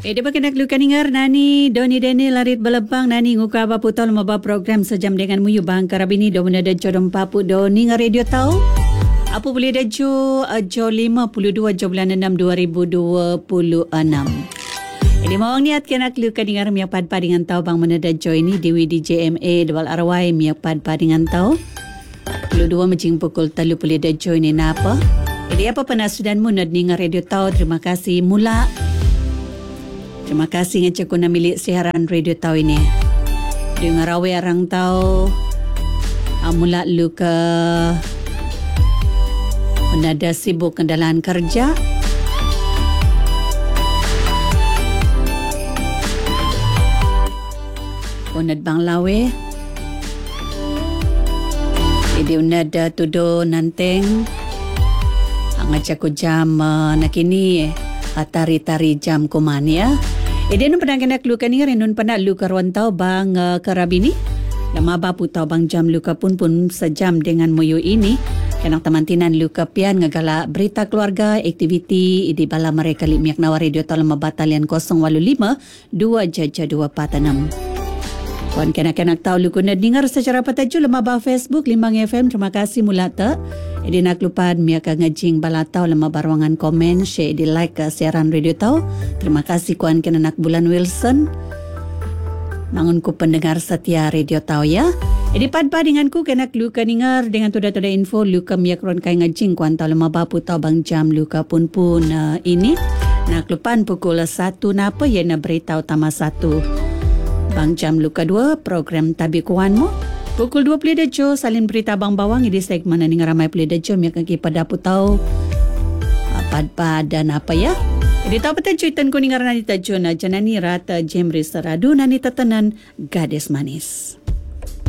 Dia pakai nak lukan ingar nani Doni Deni larit belebang nani nguka apa putol maba program sejam dengan muyu bang karabini do menada jodom papu Doni ngar radio tahu apa boleh dah jo 52 jo bulan 6 2026. Jadi mawang niat kena lukan ingar miak pad dengan tahu bang menada jo ini Dewi DJMA dewal arwai miak pad dengan tahu 22 macing pukul 3 boleh dah jo ini napa. Jadi apa penasudanmu nad ningar radio tahu terima kasih mula. Terima kasih ngecek kuna milik siaran radio tahu ini. Dengar rawe orang tahu mula lu ke menada sibuk kendalaan kerja. Unad bang lawe. Jadi unad tudo nanteng. Ngecek ku jam nakini tari-tari jam kuman ya. Dia nun pernah kena kelukan ni nun pernah lu karuan tau bang karabini. Lama bapu tau bang jam luka pun sejam dengan moyo ini. Kenang temantinan luka pian ngagala berita keluarga aktiviti di bala mereka limiak nawa radio tau lama batalian 085 2 jaja 246. Puan kena-kena tahu lu kena dengar secara pataju lama bah Facebook Limbang FM. Terima kasih mulata. Edi nak lupan miaka ngajing balatau lama baruangan komen share di like ke siaran radio tau. Terima kasih kuan kena nak Bulan Wilson. Mangun ku pendengar setia radio tau ya. Edi padpa dengan ku kena luka dengar dengan tuda-tuda info luka miak ron kai ngajing kuan tau lama bapu tau bang jam luka pun ini. Nak lupan pukul 1 napa ya na berita utama 1. Bang jam luka 2 program tabi kuanmu. Pukul 20 dejo salin berita bang bawang di segmen ni ngaramai pulih dejo yang kaki pada putau pad dan apa ya. Jadi tahu peta cuitan kuning ngarana di tajo na janani rata jemri seradu nani tatanan gades manis.